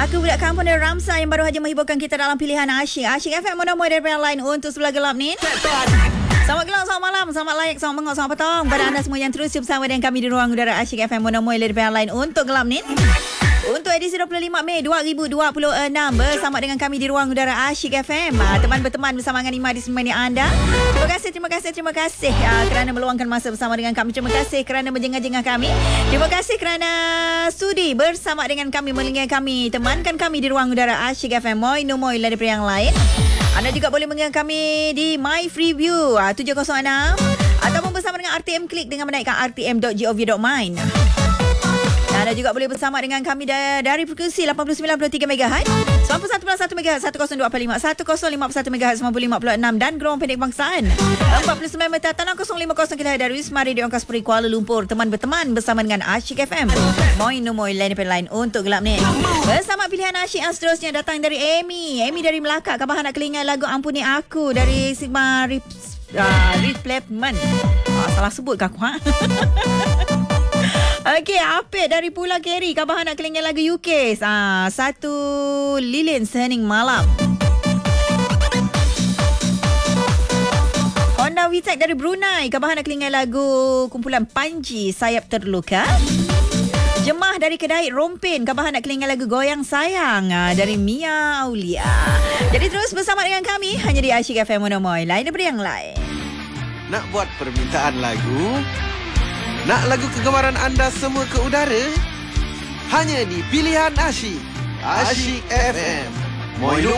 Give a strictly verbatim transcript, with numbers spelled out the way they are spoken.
Aku budak kampung dari Ramsar yang baru saja menghiburkan kita dalam pilihan Asyik. Asyik F M menemui daripada yang lain untuk sebelah gelap ni. Selamat gelap, selamat malam, selamat layak, selamat mengok, selamat petang pada anda semua yang terus bersama dengan kami di ruang udara Asyik F M menemui daripada yang lain untuk gelap ni. Untuk edisi dua puluh lima Mei dua ribu dua puluh enam bersama dengan kami di ruang udara Asyik F M. Teman berteman bersama dengan Ima di semua anda. Terima kasih, terima kasih, terima kasih uh, kerana meluangkan masa bersama dengan kami. Terima kasih kerana menjengah-jengah kami. Terima kasih kerana sudi bersama dengan kami, melingkar kami, temankan kami di ruang udara Asyik F M. Moi no moi daripada yang lain. Anda juga boleh mengenal kami di My Freeview uh, tujuh kosong enam ataupun bersama dengan R T M Klik dengan menaikkan r t m dot gov dot my. Anda juga boleh bersama dengan kami dari frekuensi lapan puluh sembilan perpuluhan tiga megahertz, sembilan puluh satu perpuluhan satu megahertz, seratus dua puluh lima, seratus lima puluh satu megahertz, sembilan puluh lima perpuluhan enam dan gelombang pendek bangsaan empat puluh sembilan meter tanah kosong lima kosong kilohertz dari Wisma Radio Angkasa Puri Kuala Lumpur. Teman berteman bersama dengan Asyik F M. Moi no moi lain daripada lain untuk gelap ni. Bersama pilihan Asyik yang seterusnya datang dari Amy. Amy dari Melaka. Khabar nak kelingan lagu Ampuni Aku dari Sigma Reflectment. Ah, salah sebut ke aku ha? Okey, Apit dari Pulau Keri. Khabar nak kelingan lagu U K. Ah, satu lilin sehening malam. Honda Witek dari Brunei. Khabar nak kelingan lagu kumpulan Panji Sayap Terluka. Jemah dari Kedai Rompin. Khabar nak kelingan lagu Goyang Sayang ah, dari Mia Aulia. Jadi terus bersama dengan kami hanya di Asyik F M Monomoy. Lain daripada yang lain. Nak buat permintaan lagu? Nak lagu kegemaran anda semua ke udara? Hanya di pilihan Asyik. Asyik F M. Moi